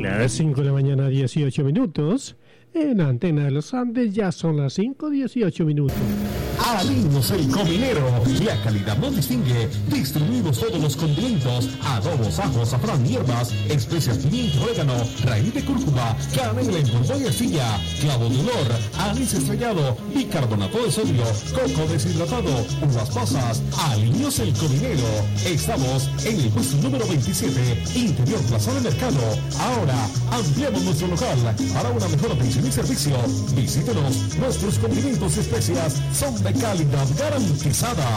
Las 5 de la mañana, 18 minutos. En Antena de los Andes ya son las 5:18. Aliños el Cominero. La calidad nos distingue. Distribuimos todos los condimentos: adobos, ajos, azafrán, hierbas, especias, pimiento, orégano, raíz de cúrcuma, canela en polvo y arcilla, clavo de olor, anís estrellado, bicarbonato de sodio, coco deshidratado, uvas pasas. Aliños el Cominero. Estamos en el puesto número 27, Interior Plaza de Mercado. Ahora ampliamos nuestro local para una mejor atención y servicio. Visítenos. Nuestros condimentos y especias son de calidad garantizada.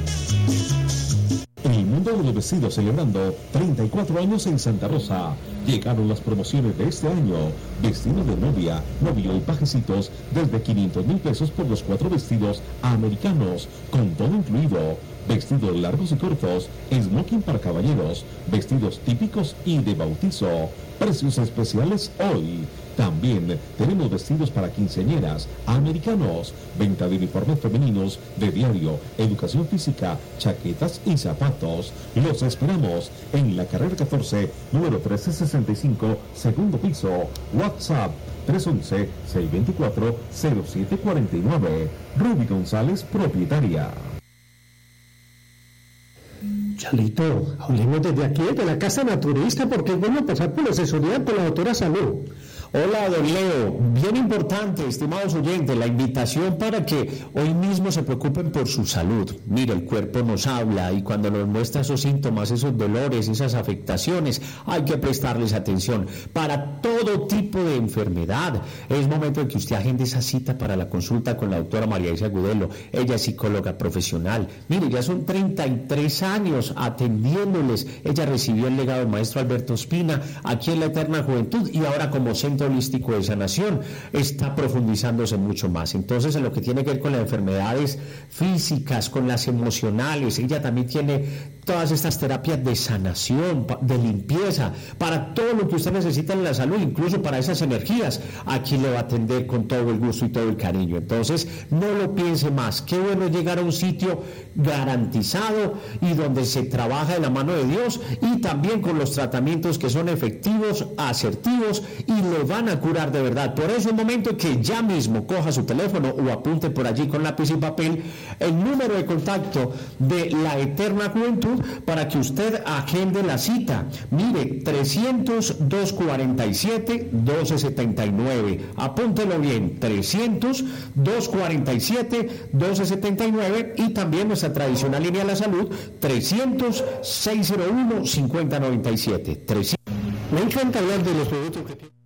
El mundo de los vestidos celebrando 34 años en Santa Rosa. Llegaron las promociones de este año. Vestido de novia, novio y pajecitos desde 500,000 pesos por los 4 vestidos americanos, con todo incluido. Vestidos largos y cortos, smoking para caballeros, vestidos típicos y de bautizo. Precios especiales hoy. También tenemos vestidos para quinceañeras americanos, venta de uniformes femeninos de diario, educación física, chaquetas y zapatos. Los esperamos en la carrera 14, número 1365, segundo piso. WhatsApp 311-624-0749. Ruby González, propietaria. Chalito, hablemos desde aquí, de la Casa Naturista, porque es bueno pasar por la asesoría con la doctora Salud. Hola, don Leo. Bien importante, estimados oyentes, la invitación para que hoy mismo se preocupen por su salud. Mire, el cuerpo nos habla y cuando nos muestra esos síntomas, esos dolores, esas afectaciones, hay que prestarles atención. Para todo tipo de enfermedad, es momento de que usted agende esa cita para la consulta con la doctora María Isa Agudelo. Ella es psicóloga profesional. Mire, ya son 33 años atendiéndoles. Ella recibió el legado del maestro Alberto Espina aquí en la Eterna Juventud y ahora como Centro Holístico de Sanación está profundizándose mucho más. Entonces, en lo que tiene que ver con las enfermedades físicas, con las emocionales, ella también tiene todas estas terapias de sanación, de limpieza, para todo lo que usted necesita en la salud, incluso para esas energías. Aquí le va a atender con todo el gusto y todo el cariño. Entonces, no lo piense más. Qué bueno llegar a un sitio garantizado y donde se trabaja de la mano de Dios y también con los tratamientos que son efectivos, asertivos y le van a curar de verdad. Por eso es un momento que ya mismo coja su teléfono o apunte por allí con lápiz y papel el número de contacto de la Eterna Juventud para que usted agende la cita. Mire, 300-247-1279. Apúntelo bien, 300-247-1279 y también nuestra tradicional línea de la salud, 300-601-5097. Me encanta hablar de los productos que tiene.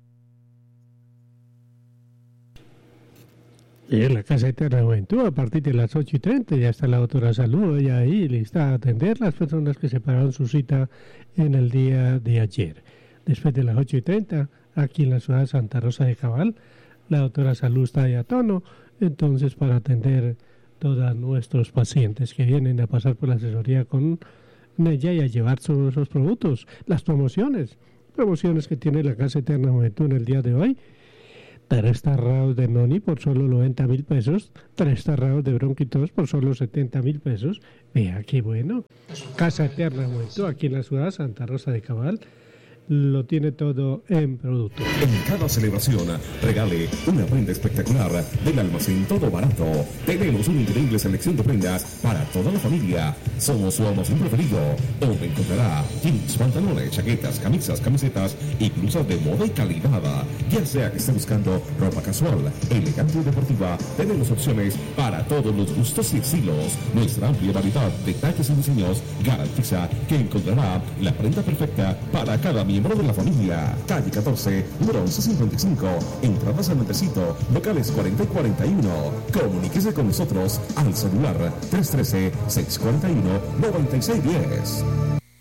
Y en la Casa Eterna Juventud, a partir de las 8:30, ya está la doctora Salud, ella ahí lista a atender las personas que separaron su cita en el día de ayer. Después de las 8:30, aquí en la ciudad de Santa Rosa de Cabal, la doctora Salud está ahí a tono, entonces para atender todos nuestros pacientes que vienen a pasar por la asesoría con ella y a llevar todos esos productos, las promociones que tiene la Casa Eterna Juventud en el día de hoy. 3 tarrados de noni por solo 90,000 pesos, 3 tarrados de bronquitos por solo 70,000 pesos. Vea qué bueno. Casa Eterna Juventud, aquí en la ciudad de Santa Rosa de Cabal, lo tiene todo en producto. En cada celebración, regale una prenda espectacular del almacén Todo Barato. Tenemos una increíble selección de prendas para toda la familia. Somos su almacén preferido, donde encontrará jeans, pantalones, chaquetas, camisas, camisetas y blusas de moda y calidad. Ya sea que esté buscando ropa casual, elegante y deportiva, tenemos opciones para todos los gustos y estilos. Nuestra amplia variedad de talles y diseños garantiza que encontrará la prenda perfecta para cada miembro de la familia. Calle 14, número 1155, entrada San Montecito, locales 40 y 41. Comuníquese con nosotros al celular 313-641-9610.